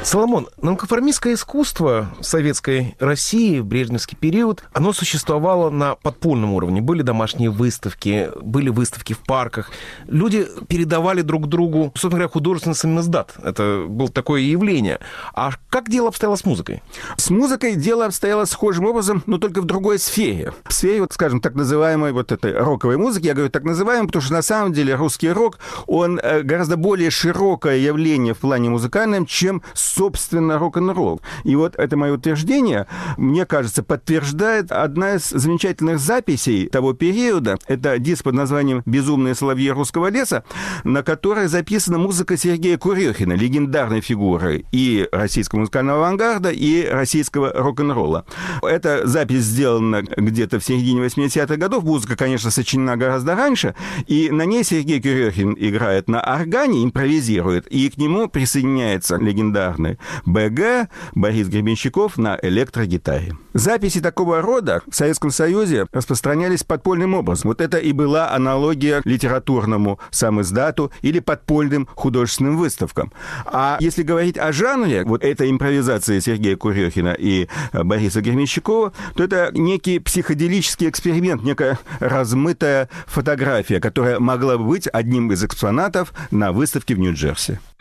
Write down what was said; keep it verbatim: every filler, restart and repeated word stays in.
Соломон, нонконформистское искусство советской России в брежневский период, оно существовало на подпольном уровне. Были домашние выставки, были выставки в парках. Люди передавали друг другу, собственно говоря, художественный самиздат. Это было такое явление. А как дело обстояло с музыкой? С музыкой дело обстояло схожим образом, но только в другой сфере. В сфере, вот, скажем, так называемой вот этой роковой музыки. Я говорю так называемой, потому что на самом деле русский рок, он гораздо более широкое явление в плане музыкальном, чем, собственно, рок-н-ролл. И вот это мое утверждение, мне кажется, подтверждает одна из замечательных записей того периода. Это диск под названием «Безумные соловьи русского леса», на которой записана музыка Сергея Курехина, легендарной фигуры и российского музыкального авангарда, и российского рок-н-ролла. Эта запись сделана где-то в середине восьмидесятых годов. Музыка, конечно, сочинена гораздо раньше, и на ней Сергей Курехин играет на органе, импровизирует, и к нему присоединяется легендарный БГ Борис Гребенщиков на электрогитаре. Записи такого рода в Советском Союзе распространялись подпольным образом. Вот это и была аналогия литературному самиздату или подпольным художественным выставкам. А если говорить о жанре, вот этой импровизации Сергея Курехина и Бориса Гребенщикова, то это некий психоделический эксперимент, некая размытая фотография, которая могла бы быть одним из экспонатов на выставке в Нью-Джерси.